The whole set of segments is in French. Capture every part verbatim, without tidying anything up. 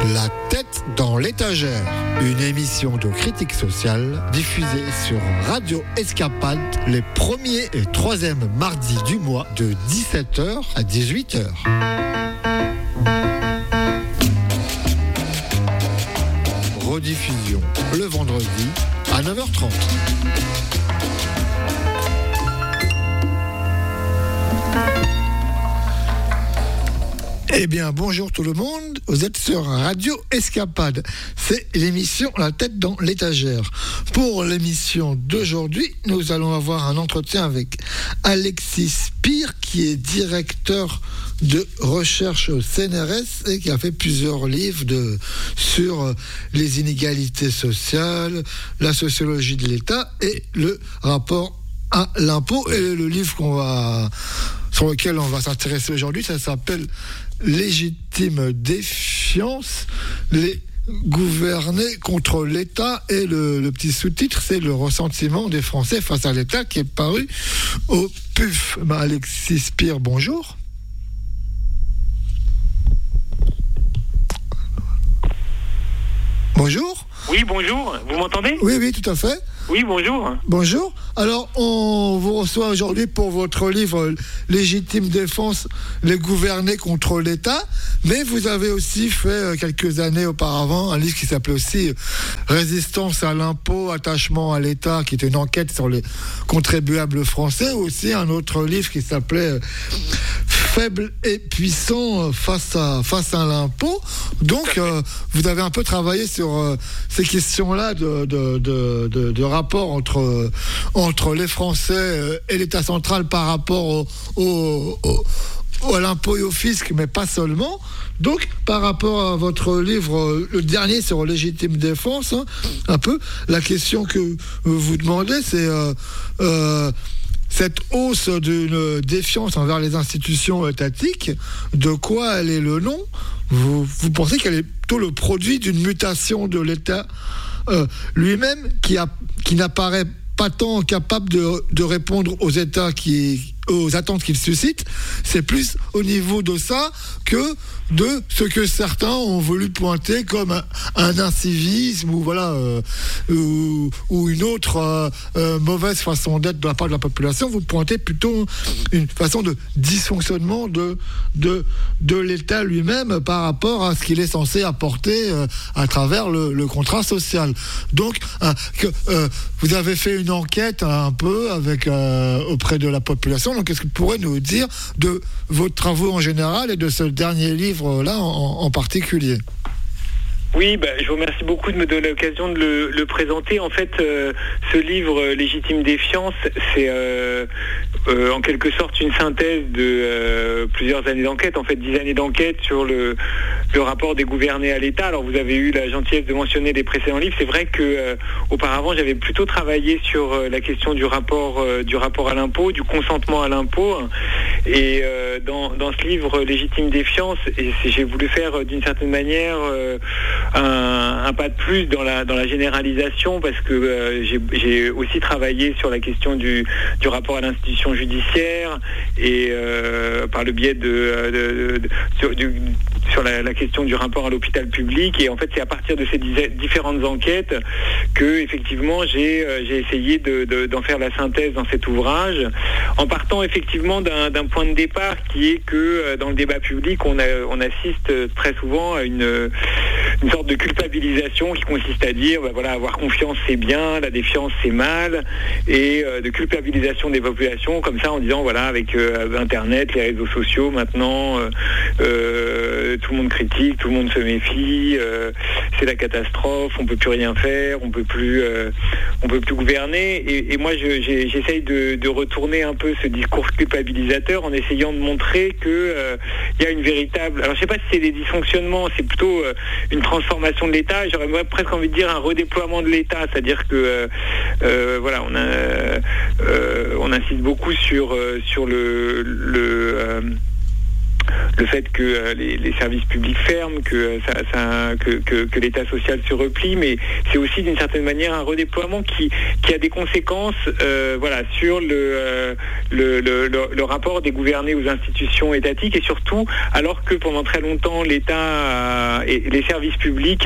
La tête dans l'étagère, une émission de critique sociale diffusée sur Radio Escapade les premiers et troisièmes mardis du mois de dix-sept heures à dix-huit heures. Rediffusion le vendredi à neuf heures trente. Eh bien, bonjour tout le monde, vous êtes sur Radio Escapade. C'est l'émission La tête dans l'étagère. Pour l'émission d'aujourd'hui, nous allons avoir un entretien avec Alexis Spire, qui est directeur de recherche au C N R S et qui a fait plusieurs livres de, sur les inégalités sociales, la sociologie de l'État et le rapport à l'impôt. Et le livre qu'on va, sur lequel on va s'intéresser aujourd'hui, ça s'appelle Légitime défiance, les gouvernés contre l'État, et le, le petit sous-titre, c'est le ressentiment des Français face à l'État, qui est paru au P U F. Ben, Alexis Spire, bonjour. Bonjour. Oui, bonjour. Vous m'entendez ? Oui, oui, tout à fait. Oui, bonjour. Bonjour. Alors, on vous reçoit aujourd'hui pour votre livre Légitime défense, les gouvernés contre l'État. Mais vous avez aussi fait, quelques années auparavant, un livre qui s'appelait aussi Résistance à l'impôt, attachement à l'État, qui était une enquête sur les contribuables français. Aussi un autre livre qui s'appelait Faible et puissant face à, face à l'impôt. Donc, euh, vous avez un peu travaillé sur euh, ces questions-là de, de, de, de, de rapport entre, entre les Français et l'État central par rapport au, au, au, à l'impôt et au fisc, mais pas seulement. Donc, par rapport à votre livre, le dernier sur légitime défense, hein, un peu, la question que vous demandez, c'est... Euh, euh, cette hausse d'une défiance envers les institutions étatiques, de quoi elle est le nom ? Vous, vous pensez qu'elle est plutôt le produit d'une mutation de l'État euh, lui-même, qui, a, qui n'apparaît pas tant capable de, de répondre aux États qui, aux attentes qu'il suscite. C'est plus au niveau de ça que de ce que certains ont voulu pointer comme un, un incivisme ou voilà euh, ou, ou une autre euh, euh, mauvaise façon d'être de la part de la population. Vous pointez plutôt une façon de dysfonctionnement de de de l'État lui-même par rapport à ce qu'il est censé apporter euh, à travers le, le contrat social. Donc euh, que, euh, vous avez fait une enquête un peu avec euh, auprès de la population. Donc, qu'est-ce que vous pourrez nous dire de vos travaux en général et de ce dernier livre-là en, en particulier ? Oui, bah, je vous remercie beaucoup de me donner l'occasion de le, le présenter. En fait, euh, ce livre euh, Légitime défiance, c'est euh, euh, en quelque sorte une synthèse de euh, plusieurs années d'enquête, en fait dix années d'enquête sur le, le rapport des gouvernés à l'État. Alors, vous avez eu la gentillesse de mentionner les précédents livres. C'est vrai que euh, auparavant, j'avais plutôt travaillé sur euh, la question du rapport, euh, du rapport à l'impôt, du consentement à l'impôt. Et euh, dans, dans ce livre Légitime défiance, et j'ai voulu faire euh, d'une certaine manière euh, Un, un pas de plus dans la dans la généralisation, parce que euh, j'ai, j'ai aussi travaillé sur la question du, du rapport à l'institution judiciaire et euh, par le biais de, de, de, de sur, du, sur la, la question du rapport à l'hôpital public. Et en fait, c'est à partir de ces différentes enquêtes que effectivement j'ai euh, j'ai essayé de, de, d'en faire la synthèse dans cet ouvrage, en partant effectivement d'un, d'un point de départ qui est que euh, dans le débat public, on a, on assiste très souvent à une une sorte de culpabilisation qui consiste à dire, bah voilà, avoir confiance c'est bien, la défiance c'est mal, et euh, de culpabilisation des populations comme ça en disant voilà, avec euh, Internet, les réseaux sociaux maintenant, euh, euh, tout le monde critique, tout le monde se méfie, euh, c'est la catastrophe, on peut plus rien faire, on peut plus, euh, on peut plus gouverner. Et, et moi, je, j'ai, j'essaye de, de retourner un peu ce discours culpabilisateur en essayant de montrer que euh, il y a une véritable. Alors, je sais pas si c'est des dysfonctionnements, c'est plutôt euh, une transformation de l'État. J'aurais presque envie de dire un redéploiement de l'État, c'est-à-dire que euh, euh, voilà, on a, euh, on insiste beaucoup sur euh, sur le le euh, le fait que euh, les, les services publics ferment, que, ça, ça, que, que, que l'État social se replie, mais c'est aussi d'une certaine manière un redéploiement qui, qui a des conséquences euh, voilà, sur le, euh, le, le, le, le rapport des gouvernés aux institutions étatiques, et surtout alors que pendant très longtemps l'État a, et les services publics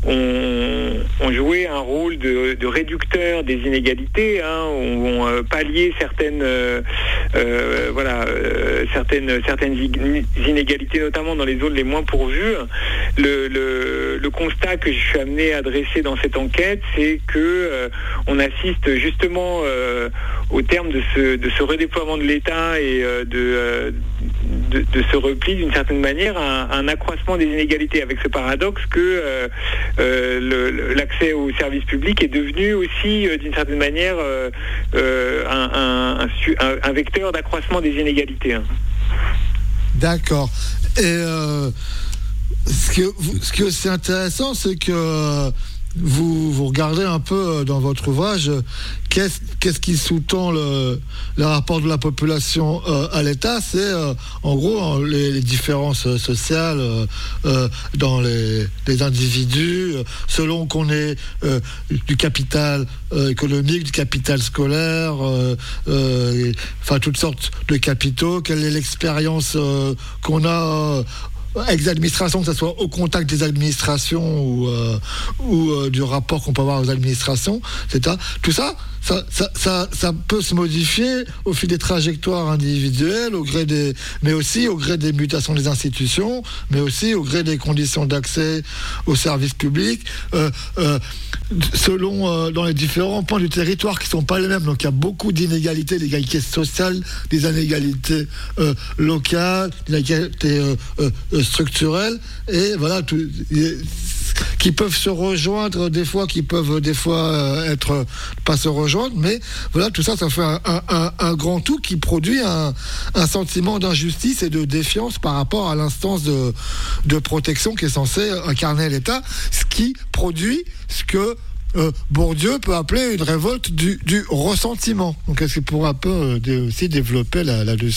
ont, ont joué un rôle de, de réducteur des inégalités, hein, ont, ont pallié certaines, euh, euh, voilà, euh, certaines, certaines inégalités, notamment dans les zones les moins pourvues. Le, le, le constat que je suis amené à dresser dans cette enquête, c'est que euh, on assiste justement euh, au terme de ce, de ce redéploiement de l'État et euh, de, euh, de, de ce repli d'une certaine manière à un, un accroissement des inégalités, avec ce paradoxe que euh, euh, le, l'accès aux services publics est devenu aussi euh, d'une certaine manière euh, euh, un, un, un, un vecteur d'accroissement des inégalités. Hein. D'accord. Et euh, ce, que, ce qui est aussi intéressant, c'est que vous, vous regardez un peu dans votre ouvrage qu'est-ce, qu'est-ce qui sous-tend le, le rapport de la population euh, à l'État. C'est euh, en gros les, les différences sociales euh, euh, dans les, les individus, selon qu'on ait euh, du capital euh, économique, du capital scolaire, euh, euh, enfin toutes sortes de capitaux, quelle est l'expérience euh, qu'on a euh, avec les administrations, que ce soit au contact des administrations ou, euh, ou euh, du rapport qu'on peut avoir aux administrations, et cetera. Tout ça ça, ça, ça, ça peut se modifier au fil des trajectoires individuelles, au gré des, mais aussi au gré des mutations des institutions, mais aussi au gré des conditions d'accès aux services publics, euh, euh, selon euh, dans les différents points du territoire qui ne sont pas les mêmes. Donc il y a beaucoup d'inégalités, des inégalités sociales, des inégalités euh, locales, des inégalités euh, euh, structurelles, et voilà, tout, y, qui peuvent se rejoindre des fois, qui peuvent des fois euh, être pas se rejoindre, mais voilà, tout ça, ça fait un, un, un grand tout qui produit un, un sentiment d'injustice et de défiance par rapport à l'instance de, de protection qui est censée incarner l'État, ce qui produit ce que euh, Bourdieu peut appeler une révolte du, du ressentiment. Donc est-ce qu'il pourrait un peu euh, aussi développer là, là-dessus ?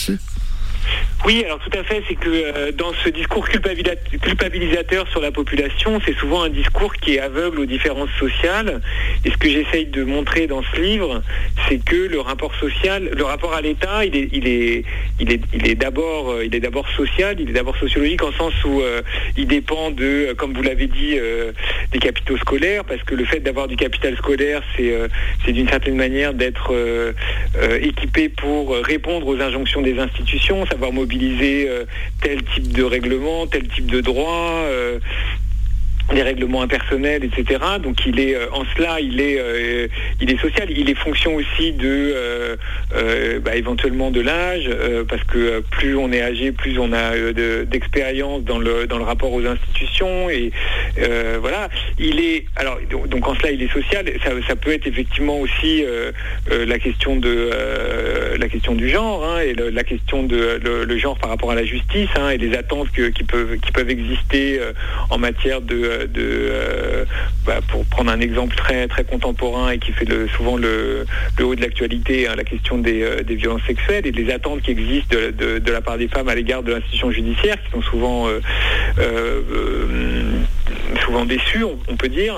Oui, alors tout à fait, c'est que euh, dans ce discours culpabilisateur sur la population, c'est souvent un discours qui est aveugle aux différences sociales. Et ce que j'essaye de montrer dans ce livre, c'est que le rapport social, le rapport à l'État, il est, il est, il est, il est d'abord, il est d'abord social, il est d'abord sociologique, en sens où euh, il dépend de, comme vous l'avez dit, euh, des capitaux scolaires, parce que le fait d'avoir du capital scolaire, c'est, euh, c'est d'une certaine manière d'être euh, euh, équipé pour répondre aux injonctions des institutions, savoir mobiliser euh, tel type de règlement, tel type de droit, euh, les règlements impersonnels, et cetera. Donc il est euh, en cela, il est, euh, il est social. Il est fonction aussi de, euh, euh, bah, éventuellement de l'âge, euh, parce que plus on est âgé, plus on a euh, de, d'expérience dans le dans le rapport aux institutions. Et euh, voilà, il est. Alors donc, donc en cela, il est social. Ça, ça peut être effectivement aussi euh, euh, la question de euh, la question du genre, hein, et le, la question de le, le genre par rapport à la justice, hein, et les attentes que, qui peuvent qui peuvent exister euh, en matière de de euh, bah, pour prendre un exemple très très contemporain et qui fait le, souvent le, le haut de l'actualité, hein, la question des, euh, des violences sexuelles et des attentes qui existent de, de, de la part des femmes à l'égard de l'institution judiciaire, qui sont souvent euh, euh, souvent déçues, on, on peut dire.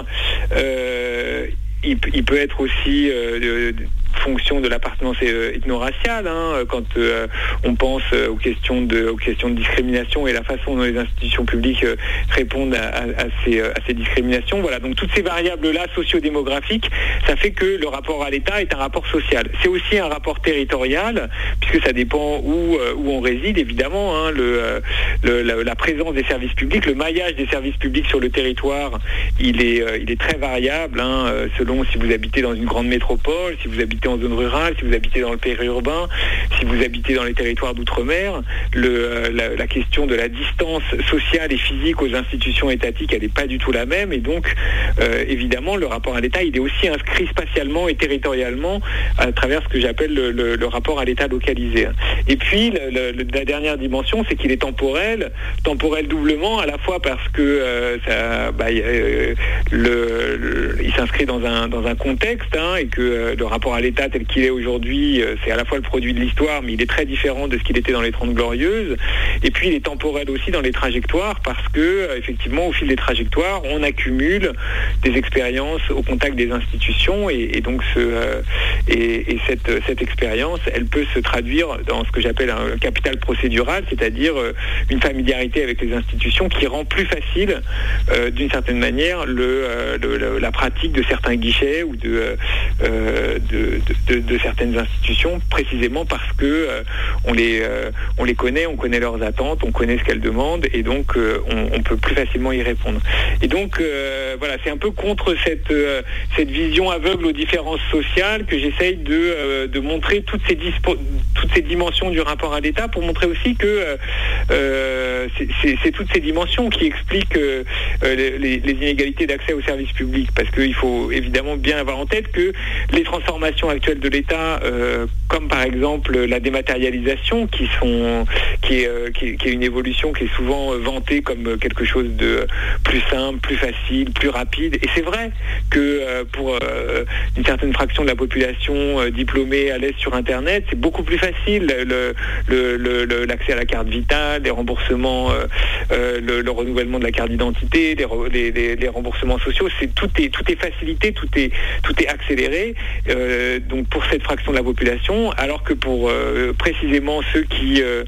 Euh, il, il peut être aussi euh, de, de, fonction de l'appartenance ethno-raciale, hein, quand euh, on pense aux questions de aux questions de discrimination et la façon dont les institutions publiques euh, répondent à, à, à, ces, à ces discriminations. Voilà, donc toutes ces variables-là sociodémographiques, ça fait que le rapport à l'État est un rapport social. C'est aussi un rapport territorial, puisque ça dépend où, euh, où on réside, évidemment, hein, le, le, la, la présence des services publics, le maillage des services publics sur le territoire, il est, euh, il est très variable, hein, selon si vous habitez dans une grande métropole, si vous habitez en zone rurale, si vous habitez dans le périurbain, si vous habitez dans les territoires d'outre-mer, le, la, la question de la distance sociale et physique aux institutions étatiques, elle n'est pas du tout la même, et donc euh, évidemment le rapport à l'État, il est aussi inscrit spatialement et territorialement à travers ce que j'appelle le, le, le rapport à l'État localisé. Et puis le, le, la dernière dimension, c'est qu'il est temporel, temporel doublement, à la fois parce que euh, ça, bah, euh, le, le, il s'inscrit dans un, dans un contexte, hein, et que euh, le rapport à l'État tel qu'il est aujourd'hui, c'est à la fois le produit de l'histoire, mais il est très différent de ce qu'il était dans les Trente Glorieuses. Et puis il est temporel aussi dans les trajectoires, parce que euh, effectivement, au fil des trajectoires, on accumule des expériences au contact des institutions, et, et donc ce, euh, et, et cette, cette expérience, elle peut se traduire dans ce que j'appelle un capital procédural, c'est-à-dire euh, une familiarité avec les institutions qui rend plus facile, euh, d'une certaine manière, le, euh, le, le, la pratique de certains guichets ou de, euh, de, de, de, de certaines institutions, précisément parce que euh, on les, euh, on les connaît, on connaît leurs attentes, on connaît ce qu'elles demandent, et donc euh, on, on peut plus facilement y répondre. Et donc euh, voilà, c'est un peu contre cette, euh, cette vision aveugle aux différences sociales que j'essaye de, euh, de montrer toutes ces, dispo- toutes ces dimensions du rapport à l'État, pour montrer aussi que euh, c'est, c'est, c'est toutes ces dimensions qui expliquent euh, les, les inégalités d'accès aux services publics, parce qu'il faut évidemment bien avoir en tête que les transformations actuelles de l'État, euh, comme par exemple la dématérialisation, qui, sont, qui, est, euh, qui, est, qui est une évolution qui est souvent euh, vantée comme quelque chose de plus simple, plus facile, plus rapide, et c'est vrai que euh, pour euh, une certaine fraction de la population euh, diplômée à l'aise sur Internet, c'est beaucoup plus facile, le, le, le, le, l'accès à la carte vitale, les remboursements, euh, euh, le, le renouvellement de la carte d'identité, les, les, les remboursements sociaux, c'est, tout, est, tout est facilité, tout est, tout est accéléré, euh, donc pour cette fraction de la population, alors que pour euh, précisément ceux qui euh,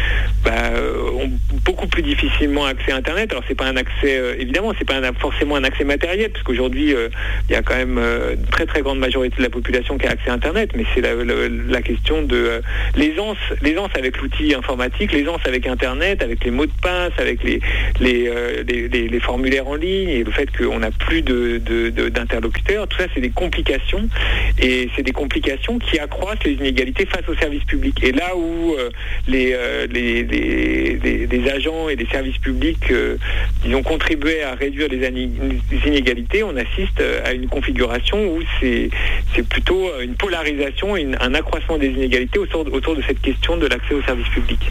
bah, ont beaucoup plus difficilement accès à Internet, alors c'est pas un accès, euh, évidemment, c'est pas un, forcément un accès matériel, parce qu'aujourd'hui, euh, il y a quand même euh, une très très grande majorité de la population qui a accès à Internet, mais c'est la, la, la question de euh, l'aisance, l'aisance avec l'outil informatique, l'aisance avec Internet, avec les mots de passe, avec les, les, euh, les, les, les formulaires en ligne, et le fait qu'on n'a plus de, de, de, d'interlocuteurs, tout ça c'est des complications, et c'est des complications qui accroissent les inégalités face aux services publics. Et là où euh, les, euh, les, les, les, les agents et les services publics euh, ils ont contribué à réduire les, ani- les inégalités, on assiste à une configuration où c'est, c'est plutôt une polarisation, une, un accroissement des inégalités autour, autour de cette question de l'accès aux services publics.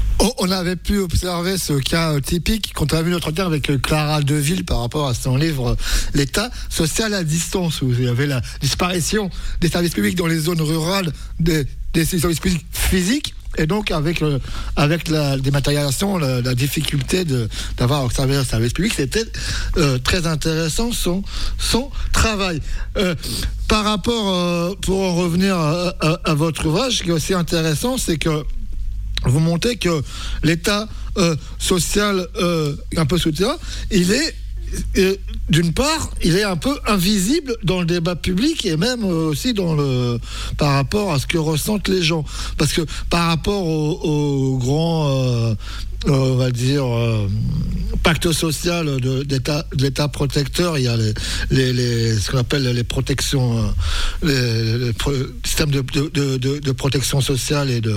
On avait pu observer ce cas typique quand on a vu notre entretien avec Clara Deville par rapport à son livre L'État social à distance, où il y avait la disparition des services publics dans les zones rurales, des, des services publics physiques, et donc avec, le, avec la dématérialisation, la, la difficulté de, d'avoir observé un service public. C'était euh, très intéressant son, son travail. Euh, par rapport, euh, pour en revenir à, à, à votre ouvrage, ce qui est aussi intéressant, c'est que vous montrez que l'État euh, social euh, un peu souterrain, il est, euh, d'une part, il est un peu invisible dans le débat public, et même euh, aussi dans le, par rapport à ce que ressentent les gens. Parce que par rapport au, au grand, euh, euh, on va dire, euh, pacte social de, d'État, de l'État protecteur, il y a les, les, les, ce qu'on appelle les protections, euh, les, les pro, systèmes de, de, de, de protection sociale, et de,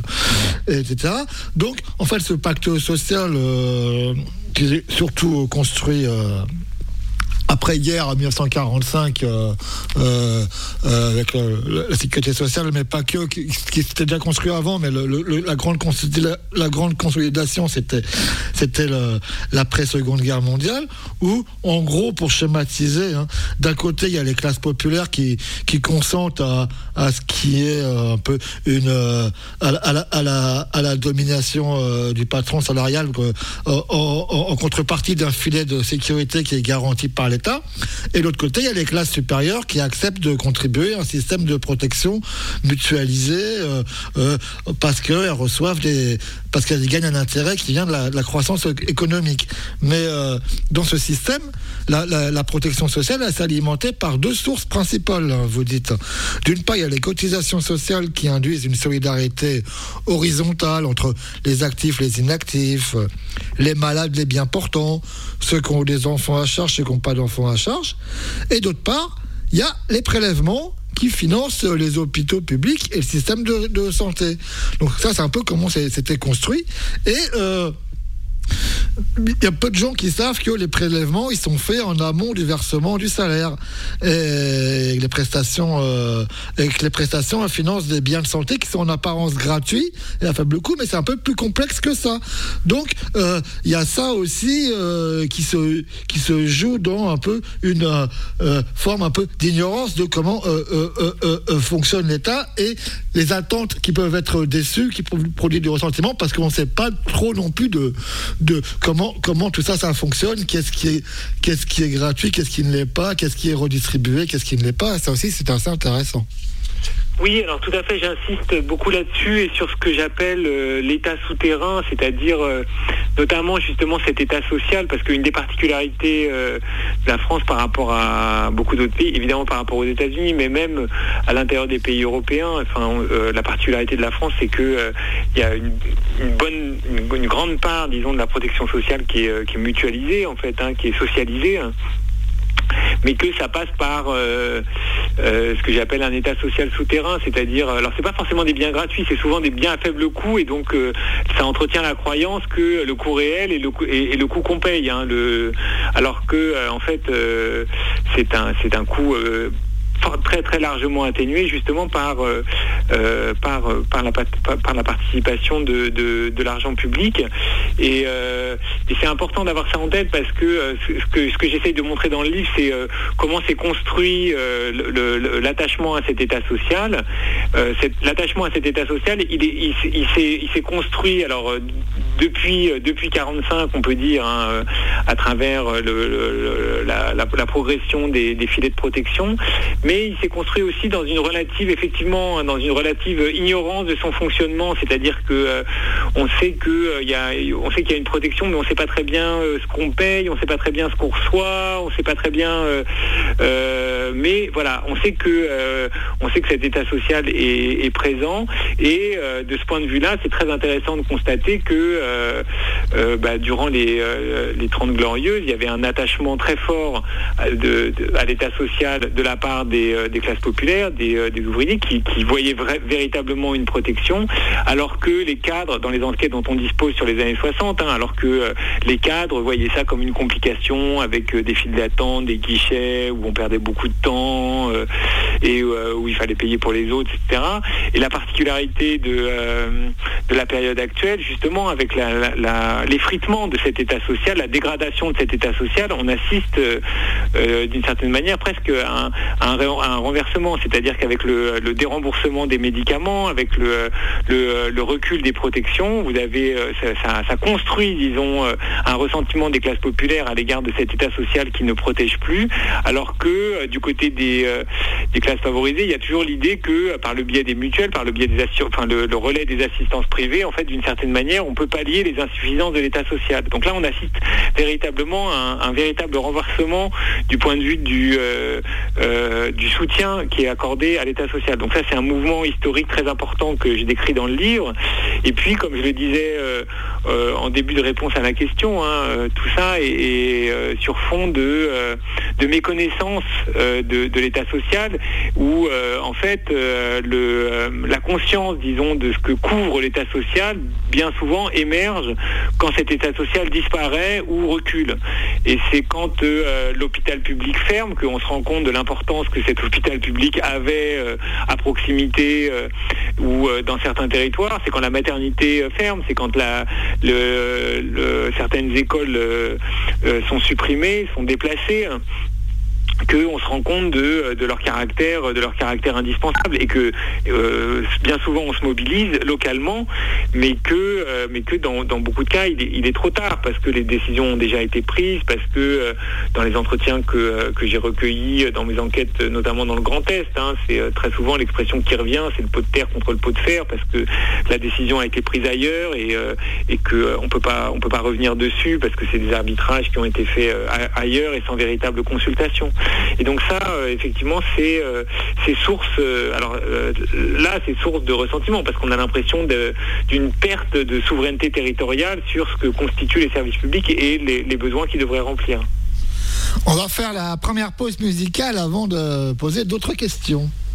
et cetera. Donc, en fait, ce pacte social euh, qui est surtout construit euh, après-guerre, en dix-neuf cent quarante-cinq, euh, euh, euh, avec le, la sécurité sociale, mais pas que, qui, qui s'était déjà construit avant, mais le, le, la, grande la, la grande consolidation, c'était, c'était le, l'après-seconde guerre mondiale, où, en gros, pour schématiser, hein, d'un côté, il y a les classes populaires qui, qui consentent à, à ce qui est euh, un peu une, euh, à, à, la, à, la, à la domination euh, du patron salarial, euh, en, en, en contrepartie d'un filet de sécurité qui est garanti par l'État. Et de l'autre côté, il y a les classes supérieures qui acceptent de contribuer à un système de protection mutualisé euh, euh, parce qu'elles reçoivent des, parce qu'elles gagnent un intérêt qui vient de la, de la croissance économique. Mais euh, dans ce système, la, la, la protection sociale, elle s'alimentée par deux sources principales, hein, vous dites. D'une part, il y a les cotisations sociales qui induisent une solidarité horizontale entre les actifs, les inactifs, les malades, les bien portants, ceux qui ont des enfants à charge, ceux qui n'ont pas d'enfants à charge. Et d'autre part, il y a les prélèvements qui financent les hôpitaux publics et le système de, de santé. Donc ça, c'est un peu comment c'est, c'était construit. Et euh, Il y a peu de gens qui savent que les prélèvements, ils sont faits en amont du versement du salaire. Et les prestations, euh, et que les prestations financent des biens de santé qui sont en apparence gratuits et à faible coût, mais c'est un peu plus complexe que ça. Donc, euh, il y a ça aussi euh, qui se qui se joue dans un peu une euh, forme un peu d'ignorance de comment euh, euh, euh, euh, fonctionne l'État et les attentes qui peuvent être déçues, qui produisent du ressentiment, parce qu'on ne sait pas trop non plus de de comment comment tout ça ça fonctionne, qu'est-ce qui est qu'est-ce qui est gratuit, qu'est-ce qui ne l'est pas, qu'est-ce qui est redistribué, qu'est-ce qui ne l'est pas. Ça aussi, c'est assez intéressant. Oui, alors tout à fait, j'insiste beaucoup là-dessus et sur ce que j'appelle euh, l'état souterrain, c'est-à-dire euh, notamment justement cet état social, parce qu'une des particularités euh, de la France par rapport à beaucoup d'autres pays, évidemment par rapport aux États-Unis, mais même à l'intérieur des pays européens, enfin euh, la particularité de la France, c'est que euh, il y a une, une bonne, une, une grande part, disons, de la protection sociale qui est, euh, qui est mutualisée en fait, hein, qui est socialisée. Hein. Mais que ça passe par euh, euh, ce que j'appelle un état social souterrain, c'est-à-dire, alors c'est pas forcément des biens gratuits, c'est souvent des biens à faible coût, et donc euh, ça entretient la croyance que le coût réel est le, est, est le coût qu'on paye, hein, le, alors que euh, en fait euh, c'est un c'est un coût euh, très très largement atténué justement par euh, euh, par par la par la participation de de, de l'argent public et, euh, et c'est important d'avoir ça en tête parce que euh, ce que ce que j'essaye de montrer dans le livre, c'est euh, comment s'est construit euh, le, le, l'attachement à cet état social. Euh, cet, l'attachement à cet état social, il est il, il s'est il s'est construit alors euh, depuis depuis quarante-cinq, on peut dire, hein, à travers le, le, la, la, la progression des, des filets de protection. Mais il s'est construit aussi dans une relative, effectivement, dans une relative ignorance de son fonctionnement, c'est-à-dire que euh, on sait que euh, y a, on sait qu'il y a une protection, mais on ne sait pas très bien euh, ce qu'on paye, on ne sait pas très bien ce qu'on reçoit, on ne sait pas très bien. Euh, euh, mais voilà, on sait que euh, on sait que cet état social est, est présent, et euh, de ce point de vue-là, c'est très intéressant de constater que euh, euh, bah, durant les euh, les Trente Glorieuses, il y avait un attachement très fort de, de, à l'état social de la part des Des, des classes populaires, des, des ouvriers qui, qui voyaient vrai, véritablement une protection, alors que les cadres, dans les enquêtes dont on dispose sur les années soixante, hein, alors que euh, les cadres voyaient ça comme une complication avec euh, des files d'attente, des guichets où on perdait beaucoup de temps euh, et euh, où il fallait payer pour les autres, et cetera. Et la particularité de, euh, de la période actuelle, justement, avec la, la, la, l'effritement de cet état social, la dégradation de cet état social, on assiste euh, euh, d'une certaine manière presque à un, à un un renversement, c'est-à-dire qu'avec le, le déremboursement des médicaments, avec le, le, le recul des protections, vous avez ça, ça, ça construit, disons, un ressentiment des classes populaires à l'égard de cet état social qui ne protège plus, alors que du côté des, des classes favorisées, il y a toujours l'idée que par le biais des mutuelles, par le biais des assur- enfin le, le relais des assistances privées, en fait, d'une certaine manière, on peut pallier les insuffisances de l'état social. Donc là, on assiste véritablement à un, un véritable renversement du point de vue du euh, euh, du soutien qui est accordé à l'état social. Donc ça, c'est un mouvement historique très important que j'ai décrit dans le livre. Et puis, comme je le disais euh, euh, en début de réponse à la question, hein, euh, tout ça est, est euh, sur fond de, euh, de méconnaissance euh, de, de l'état social, où euh, en fait, euh, le, euh, la conscience, disons, de ce que couvre l'état social, bien souvent émerge quand cet état social disparaît ou recule. Et c'est quand euh, l'hôpital public ferme qu'on se rend compte de l'importance que cet hôpital public avait euh, à proximité euh, ou euh, dans certains territoires. C'est quand la maternité euh, ferme, c'est quand la, le, le, certaines écoles euh, euh, sont supprimées, sont déplacées, hein, qu'on se rend compte de, de leur caractère, de leur caractère indispensable, et que euh, bien souvent on se mobilise localement, mais que, euh, mais que dans, dans beaucoup de cas il est, il est trop tard, parce que les décisions ont déjà été prises, parce que euh, dans les entretiens que, que j'ai recueillis dans mes enquêtes, notamment dans le Grand Est, hein, c'est euh, très souvent l'expression qui revient, c'est le pot de terre contre le pot de fer, parce que la décision a été prise ailleurs et, euh, et qu'on euh, ne peut pas, on peut pas revenir dessus, parce que c'est des arbitrages qui ont été faits euh, ailleurs et sans véritable consultation. Et donc ça, euh, effectivement, c'est, euh, c'est source. Euh, alors euh, là, c'est source de ressentiment, parce qu'on a l'impression de, d'une perte de souveraineté territoriale sur ce que constituent les services publics et les, les besoins qu'ils devraient remplir. On va faire la première pause musicale avant de poser d'autres questions.